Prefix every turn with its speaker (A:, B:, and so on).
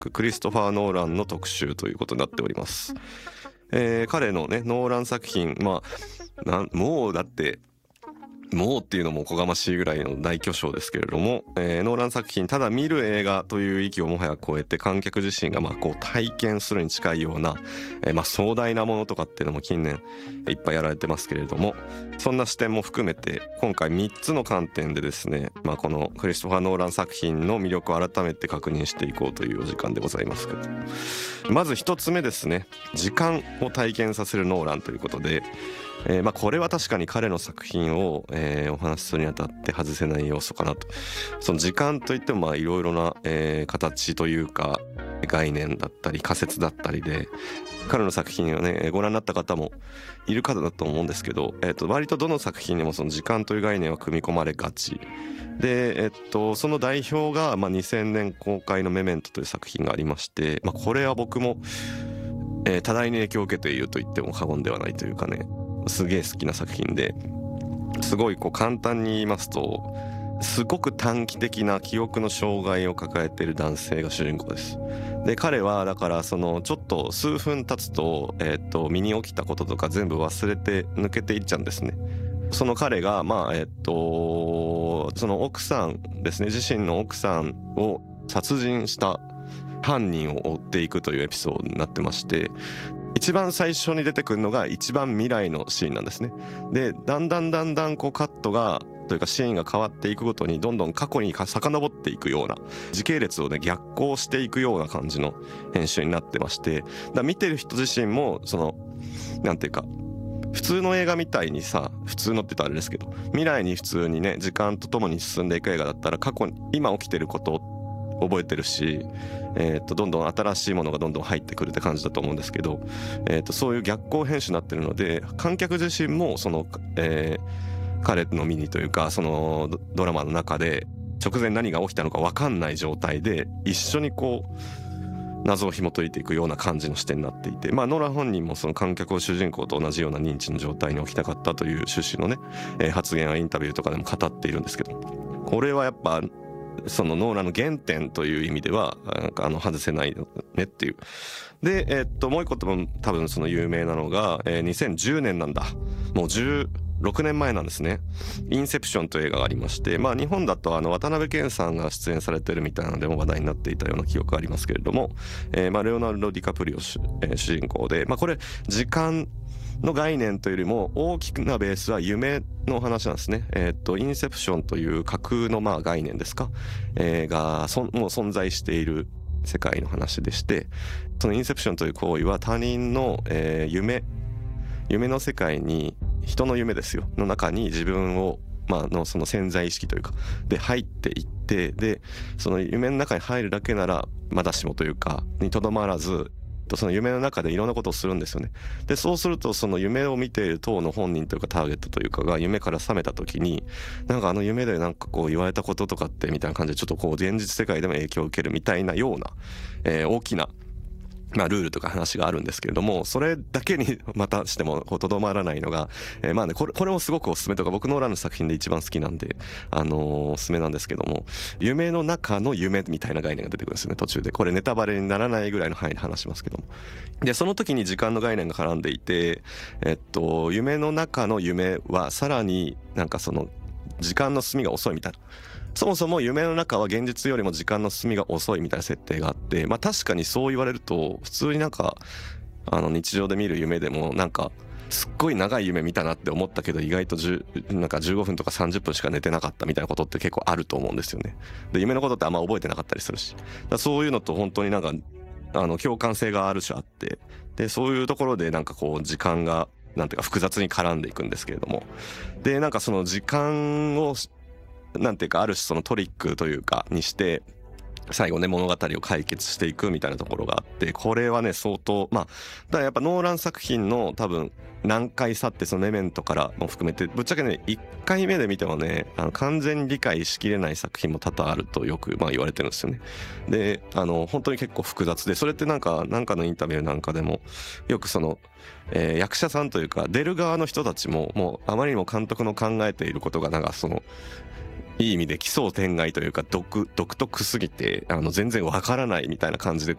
A: クリストファー・ノーランの特集ということになっております。彼のねノーラン作品、もうだってもうっていうのもおこがましいぐらいの大巨匠ですけれども、ノーラン作品ただ見る映画という域をもはや超えて観客自身がこう体験するに近いような、壮大なものとかっていうのも近年いっぱいやられてますけれども、そんな視点も含めて今回3つの観点でですね、このクリストファー・ノーラン作品の魅力を改めて確認していこうというお時間でございますけど、まず1つ目ですね、時間を体験させるノーランということで、これは確かに彼の作品を、お話しするにあたって外せない要素かなと。その時間といってもいろいろな、形というか概念だったり仮説だったりで、彼の作品をねご覧になった方もいる方だと思うんですけど、割とどの作品にもその時間という概念は組み込まれがちで、その代表が、2000年公開のメメントという作品がありまして、これは僕も、多大に影響を受けていると言っても過言ではないというかね、すげえ好きな作品で、すごいこう簡単に言いますと、すごく短期的な記憶の障害を抱えている男性が主人公です。で彼はだからそのちょっと数分経つと、身に起きたこととか全部忘れて抜けていっちゃうんですね。その彼がその奥さんですね、自身の奥さんを殺人した犯人を追っていくというエピソードになってまして、一番最初に出てくるのが一番未来のシーンなんですね。でだんだんこうカットがというかシーンが変わっていくごとにどんどん過去に遡っていくような時系列をね逆行していくような感じの編集になってまして、見てる人自身もそのなんていうか普通の映画みたいにさ、普通のって言ったらあれですけど、未来に普通にね時間とともに進んでいく映画だったら過去に今起きてることを覚えてるし、どんどん新しいものがどんどん入ってくるって感じだと思うんですけど、そういう逆行編集になってるので観客自身もその、彼の身にというかそのドラマの中で直前何が起きたのか分かんない状態で一緒にこう謎を紐解いていくような感じの視点になっていて、ノーラン本人もその観客を主人公と同じような認知の状態に置きたかったという趣旨のね、発言はインタビューとかでも語っているんですけど、これはやっぱそのノーランの原点という意味では外せないねっていう。で、もう一個多分その有名なのが、2010年なんだ、もう16年前なんですね。インセプションという映画がありまして、日本だと渡辺謙さんが出演されてるみたいなのでも話題になっていたような記憶がありますけれども、レオナルド・ディカプリオ主人公で、これ時間の概念というよりも大きなベースは夢の話なんですね。インセプションという架空の概念ですか、もう存在している世界の話でして、そのインセプションという行為は他人の、夢の世界に、人の夢ですよの中に自分をのその潜在意識というかで入っていって、でその夢の中に入るだけならまだしもというかにとどまらず、その夢の中でいろんなことをするんですよね。でそうするとその夢を見ている当の本人というかターゲットというかが夢から覚めた時に、夢でこう言われたこととかってみたいな感じでちょっとこう現実世界でも影響を受けるみたいなような、大きなルールとか話があるんですけれども、それだけにまたしてもとどまらないのが、これもすごくおすすめとか、僕ノーランの作品で一番好きなんで、おすすめなんですけども、夢の中の夢みたいな概念が出てくるんですよね、途中で。これネタバレにならないぐらいの範囲で話しますけども。でその時に時間の概念が絡んでいて、夢の中の夢はさらにその時間の進みが遅いみたいな、そもそも夢の中は現実よりも時間の進みが遅いみたいな設定があって、確かにそう言われると普通に日常で見る夢でもすっごい長い夢見たなって思ったけど意外と15分とか30分しか寝てなかったみたいなことって結構あると思うんですよね。で夢のことってあんま覚えてなかったりするし、そういうのと本当に共感性がある種あって、でそういうところでこう時間が複雑に絡んでいくんですけれども、でその時間をある種そのトリックというかにして最後ね物語を解決していくみたいなところがあって、これはね相当だからやっぱノーラン作品の多分難解さって、そのメメントからも含めてぶっちゃけね1回目で見てもね完全に理解しきれない作品も多々あるとよく言われてるんですよね。で本当に結構複雑で、それってなんかのインタビューなんかでもよくその役者さんというか出る側の人たちももうあまりにも監督の考えていることがそのいい意味で奇想天外というか独特すぎて全然わからないみたいな感じで